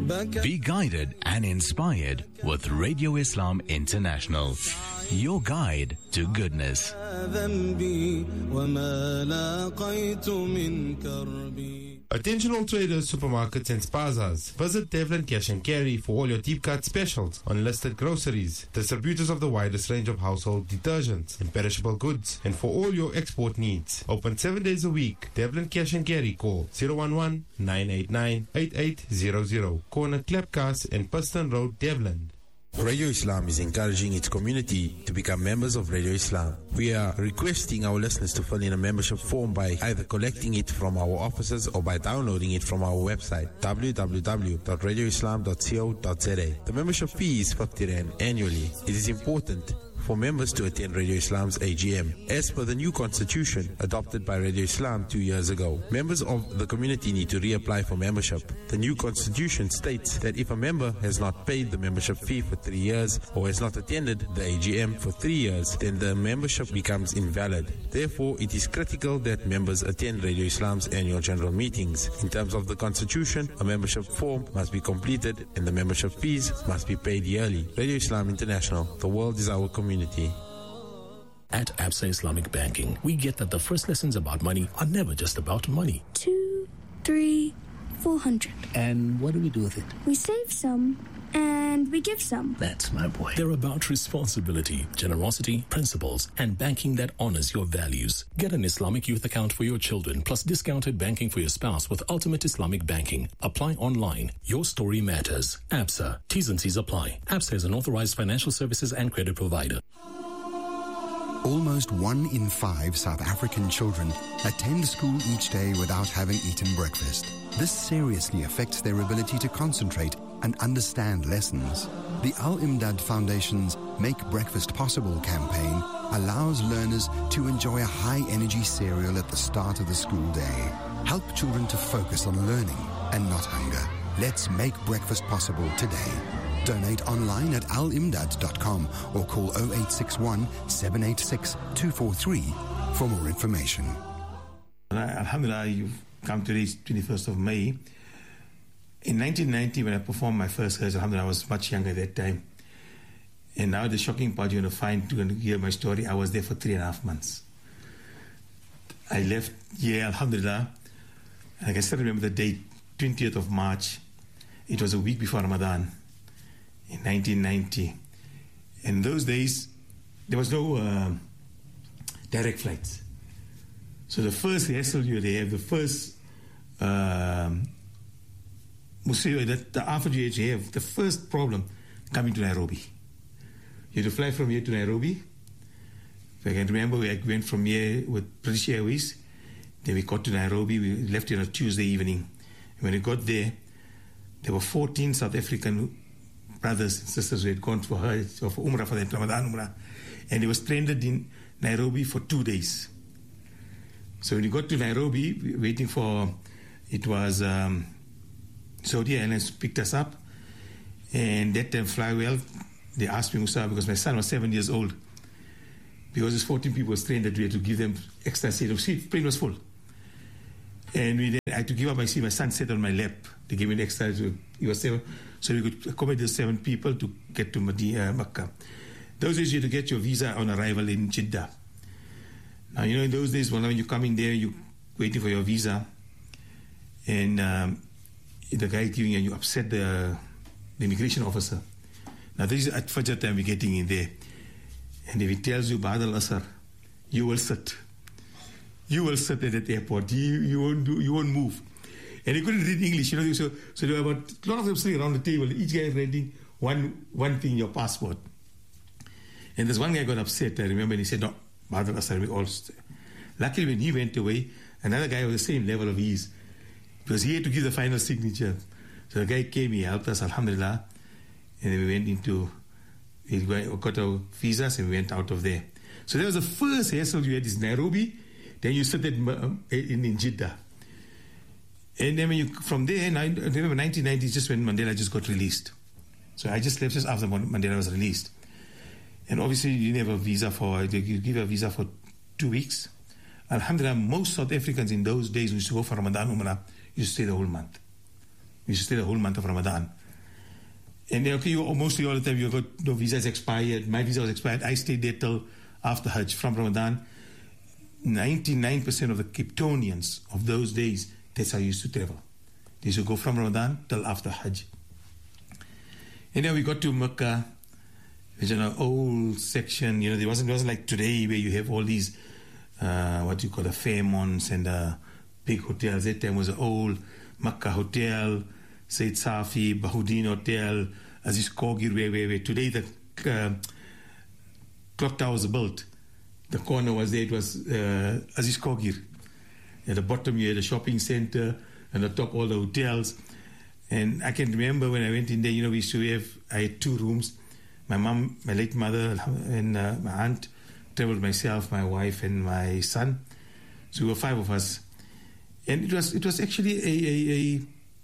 Be guided and inspired with Radio Islam International, your guide to goodness. Attention all traders, supermarkets and spazas. Visit Devlin Cash and Carry for all your deep cut specials on listed groceries, distributors of the widest range of household detergents and perishable goods, and for all your export needs. Open 7 days a week. Devlin Cash and Carry. Call 011-989-8800. Corner Klepkas and Piston Road, Devlin. Radio Islam is encouraging its community to become members of Radio Islam. We are requesting our listeners to fill in a membership form by either collecting it from our offices or by downloading it from our website www.radioislam.co.za. The membership fee is 50 Rand annually. It is important for members to attend Radio Islam's AGM. As per the new constitution adopted by Radio Islam 2 years ago, members of the community need to reapply for membership. The new constitution states that if a member has not paid the membership fee for 3 years or has not attended the AGM for 3 years, then the membership becomes invalid. Therefore, it is critical that members attend Radio Islam's annual general meetings. In terms of the constitution, a membership form must be completed and the membership fees must be paid yearly. Radio Islam International, the world is our community. At Absa Islamic Banking, we get that the first lessons about money are never just about money. 2, 3, 400. And what do we do with it? We save some and we give some. That's my boy. They're about responsibility, generosity, principles, and banking that honors your values. Get an Islamic youth account for your children, plus discounted banking for your spouse with Ultimate Islamic Banking. Apply online. Your story matters. Absa. T's and C's apply. Absa is an authorized financial services and credit provider. Almost 1 in 5 South African children attend school each day without having eaten breakfast. This seriously affects their ability to concentrate and understand lessons. The Al-Imdad Foundation's Make Breakfast Possible campaign allows learners to enjoy a high-energy cereal at the start of the school day. Help children to focus on learning and not hunger. Let's make breakfast possible today. Donate online at alimdad.com or call 0861 786 243 for more information. Alhamdulillah, you've come to this 21st of May. In 1990, when I performed my first Hajj, alhamdulillah, I was much younger at that time. And now the shocking part you're going to hear my story, I was there for 3.5 months. I left here, alhamdulillah, and I can still remember the date, 20th of March. It was a week before Ramadan in 1990. In those days, there was no direct flights. So the first hassle you have, the first musibah that after you have, the first problem coming to Nairobi. You had to fly from here to Nairobi. If I can remember, we went from here with British Airways. Then we got to Nairobi. We left here on a Tuesday evening. And when we got there were 14 South African brothers and sisters who had gone for Hajj or for Umrah, for the Ramadan Umrah. And they were stranded in Nairobi for 2 days. So when we got to Nairobi, waiting for, it was Saudi Airlines picked us up. And that time, Flywell, they asked me, Musa, because my son was 7 years old. Because there's 14 people stranded, we had to give them extra seat. The plane was full. And I had to give up my seat. My son sat on my lap. They gave me an extra. He was 7. So we could accommodate 7 people to get to Makkah. Those days you had to get your visa on arrival in Jeddah. Now, you know, in those days, when you're coming there, you're waiting for your visa. And the guy giving you upset the immigration officer. Now, this is at Fajr time we're getting in there. And if he tells you, Ba'ad al-Asr, you will sit. You will sit at that airport. You won't move. And he couldn't read English, you know. So there were about a lot of them sitting around the table. Each guy reading one thing, your passport. And there's one guy got upset, I remember, and he said, no, Ba'ad al-Asr, we all stay. Luckily, when he went away, another guy was the same level of ease. Because he had to give the final signature. So the guy came, he helped us, alhamdulillah. And then we went we got our visas and we went out of there. So that was the first hassle you had is Nairobi. Then you sit in Jeddah. And then from there, I remember 1990 is just when Mandela just got released. So I just left just after Mandela was released. And obviously you didn't have a visa you give a visa for 2 weeks. Alhamdulillah, most South Africans in those days who used to go for Ramadan Umrah used to stay the whole month. We used to stay the whole month of Ramadan. And okay, mostly all the time you got no visa is expired. My visa was expired. I stayed there till after Hajj from Ramadan. 99% of the Kiptonians of those days, that's how you used to travel. They used to go from Ramadan till after Hajj. And then we got to Mecca, which is an old section. You know, it wasn't like today where you have all these, what you call the Fairmonts and big hotels. That time was an old Mecca hotel, Said Safi, Bahudin Hotel, Aziz Kogir, where today the clock tower was built. The corner was there, it was Aziz Kogir. At the bottom you had a shopping center, and at the top all the hotels. And I can remember when I went in there, you know, I had 2 rooms. My mom, my late mother, and my aunt traveled, myself, my wife, and my son. So we were 5 of us. And it was actually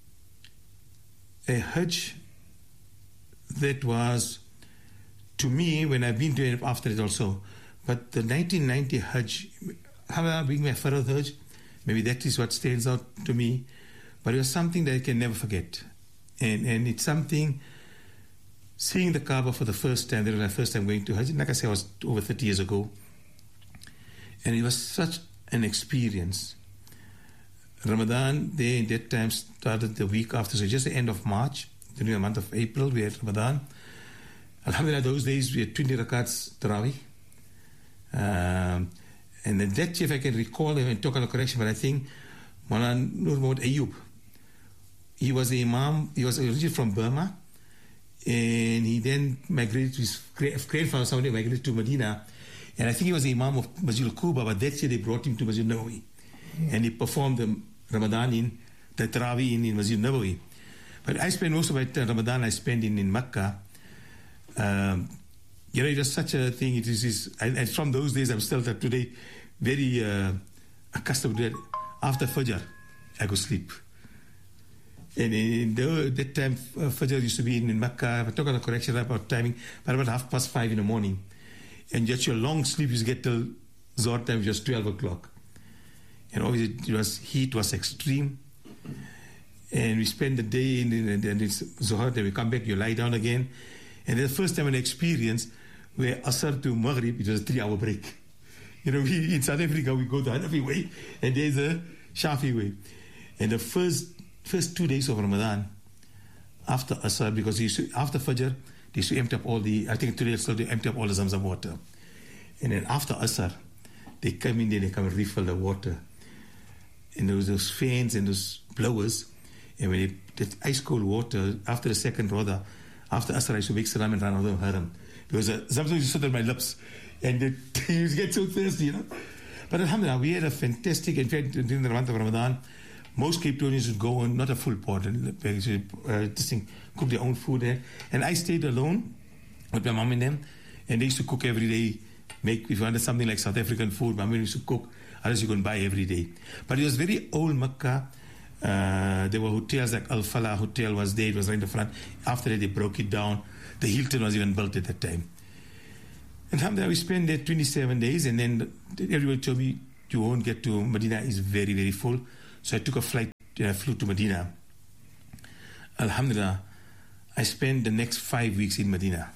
a Hajj that was, to me, when I've been doing it after it also, but the 1990 Hajj, alhamdulillah, being my first Hajj, maybe that is what stands out to me, but it was something that I can never forget. And it's something, seeing the Kaaba for the first time, that was my first time going to Hajj, like I said, it was over 30 years ago, and it was such an experience. Ramadan, there in that time started the week after, so just the end of March, during the month of April, we had Ramadan. Alhamdulillah, those days we had 20 rakats Tarawih. And then that year, if I can recall, and talk on the correction, but I think Maulana Nur Mahmud Ayub, he was the Imam, he was originally from Burma, and he then migrated to his grandfather, somebody migrated to Medina, and I think he was the Imam of Masjid al-Quba, but that year they brought him to Masjid Nabawi. And he performed the Ramadan in the Tarawih in Masjid Nabawi. But I spent most of my Ramadan in Mecca. You know, it was such a thing. And from those days, I'm still today very accustomed to it. After Fajr, I go sleep. And in that time, Fajr used to be in Mecca. I took on a correction about timing, but about 5:30 in the morning. And just your long sleep, you get till Zohar time, just 12 o'clock. And obviously, heat was extreme. And we spend the day and it's Zohar, then we come back, you lie down again. And the first time I experienced where Asr to Maghrib, it was a 3-hour break. You know, in South Africa, we go the Hanafi way, and there's a Shafi way. And the first 2 days of Ramadan, after Asr, because after Fajr, they used to empty up all I think today it's still to empty up all the Zamzam water. And then after Asr, they come in there, they come and refill the water. And there was those fans and those blowers, and when that ice cold water, after the second Roda, after Asr, I used to make salam and run out of the haram. Because Zamzam used to sit on my lips, and you get so thirsty, you know. But alhamdulillah, we had a fantastic, in fact, during the month of Ramadan, most Cape Townians would go on, not a full pot, cook their own food there. And I stayed alone with my mom and them, and they used to cook every day. If you wanted something like South African food, my mom used to cook, otherwise you can buy every day. But it was very old Mecca. There were hotels like Al Falah Hotel was there, it was right in the front. After that, they broke it down. The Hilton was even built at that time. And alhamdulillah, we spent there 27 days, and then everybody told me, you won't get to Medina, it's very, very full. So I took a flight, I flew to Medina. Alhamdulillah, I spent the next 5 weeks in Medina,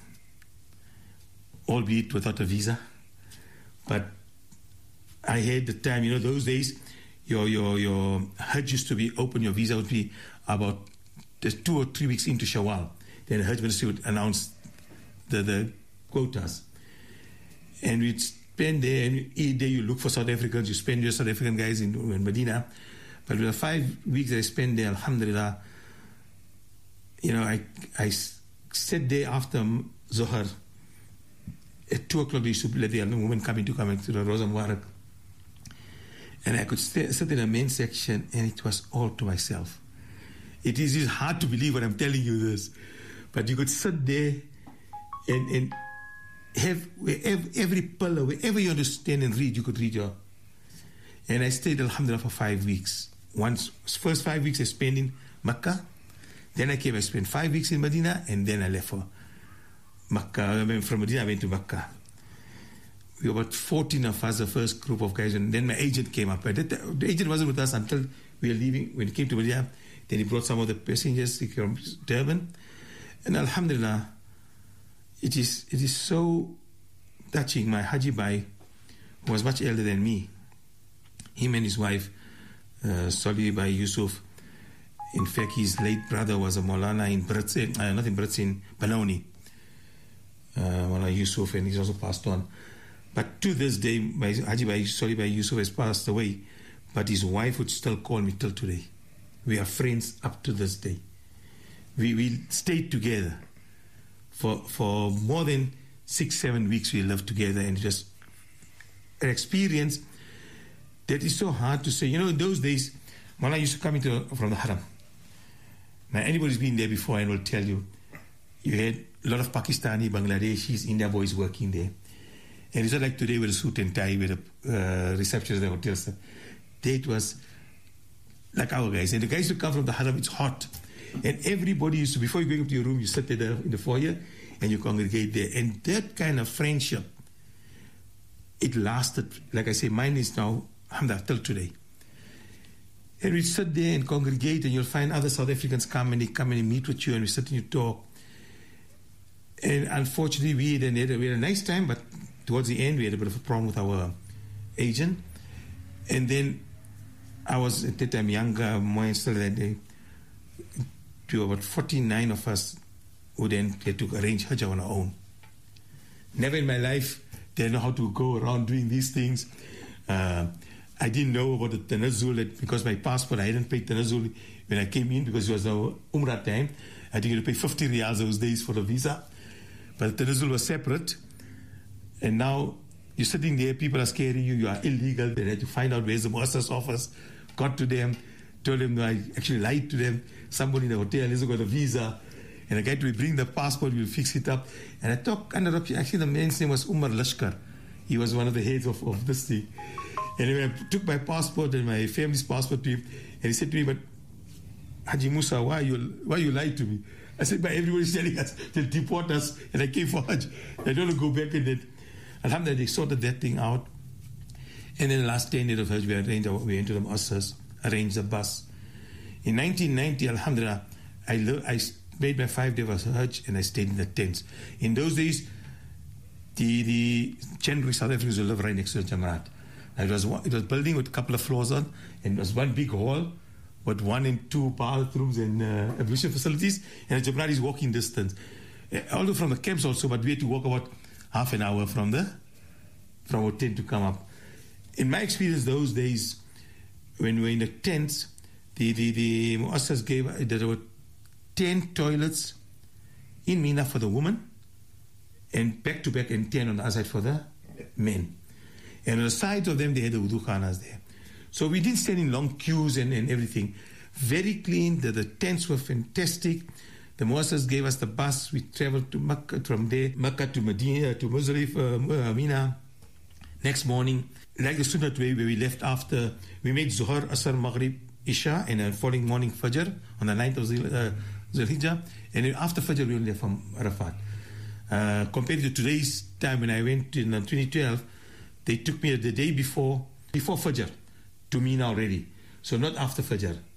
albeit without a visa. But I had the time, you know, those days, your Hajj used to be open, your visa would be about 2 or 3 weeks into Shawwal. Then the Hajj Ministry would announce the quotas. And we'd spend there, and each day you look for South Africans, you spend your South African guys in Medina. But with the 5 weeks that I spent there, alhamdulillah, you know, I sat there after Zohar. At 2 o'clock, they used to let the women come into the Rosa Mubarak. And I could sit in the main section, and it was all to myself. It is hard to believe when I'm telling you this, but you could sit there and have every pillar, wherever you understand and read, you could read your. And I stayed, alhamdulillah, for 5 weeks. First 5 weeks I spent in Mecca. Then I came, I spent 5 weeks in Medina, and then I left for Mecca. From Medina, I went to Mecca. We were about 14 of us, the first group of guys, and then my agent came up. The agent wasn't with us until we were leaving. When he came to Medina, Then he brought some of the passengers from Durban. And Alhamdulillah, it is so touching. My Haji Bhai, who was much elder than me, him and his wife, Soli Bhai Yusuf, in fact, his late brother was a Maulana in Brits, not in Brits, in Benoni, Maulana Yusuf, and he's also passed on. But to this day, my Haji Bhai, Soli Bhai Yusuf has passed away, but his wife would still call me till today. We are friends up to this day. We stayed together for more than 6-7 weeks. We lived together, and just an experience that is so hard to say. You know, in those days, Maulana used to come from the Haram. Now, anybody's been there before and will tell you, you had a lot of Pakistani, Bangladeshis, India boys working there. And it's not like today with a suit and tie, with a receptionist at the hotel stuff. It was like our guys. And the guys who come from the Haram, it's hot. And everybody used to, before you go up to your room, you sit there in the foyer and you congregate there. And that kind of friendship, it lasted, like I say, mine is now, alhamdulillah, till today. And we sit there and congregate, and you'll find other South Africans come and meet with you, and we sit and you talk. And unfortunately, we had a nice time, but towards the end, we had a bit of a problem with our agent. And then I was at that time younger, more still that day. To about 49 of us who then had to arrange Hajj on our own. Never in my life did I know how to go around doing these things. I didn't know about the Tanazul because my passport, I hadn't paid Tanazul when I came in because it was now Umrah time. I had to pay 50 riyals those days for the visa. But the Tanazul was separate. And now you're sitting there, people are scaring you, you are illegal. They had to find out where's the Muassas office. Got to them, told them I actually lied to them. Somebody in the hotel has got a visa. And I got to bring the passport, we'll fix it up. And I talked under up. Actually, the man's name was Umar Lashkar. He was one of the heads of this thing. And when I took my passport and my family's passport to him, and he said to me, but Haji Musa, why you lied to me? I said, but everybody's telling us they'll deport us, and I came for Hajj. I don't want to go back in that. Alhamdulillah, they sorted that thing out. And then the last 10 days of Hajj, we went to the Muassas, arranged a bus. In 1990, Alhamdulillah, I made my 5 days of Hajj, and I stayed in the tents. In those days, the generally South Africans will live right next to the Jamarat. It was building with a couple of floors on, and it was one big hall with 1 and 2 bathrooms and ablution facilities, and the Jamarat is walking distance. Although from the camps also, but we had to walk about half an hour from our tent to come up. In my experience, those days, when we were in the tents, the Muassas gave there were 10 toilets in Mina for the women, and back to back, and 10 on the other side for the men. And on the sides of them, they had the wudu khanas there. So we didn't stand in long queues and everything. Very clean. The tents were fantastic. The Muassas gave us the bus. We traveled to Makkah, from there, Makkah to Medina, to Muzdalifah, Mina. Next morning, like the Sunnah way, where we left after, we made Zuhar, Asr, Maghrib, Isha, and the following morning Fajr, on the 9th of Zulhijjah. And then after Fajr, we were there from Arafat. Compared to today's time, when I went in 2012, they took me the day before Fajr to Mina already. So not after Fajr.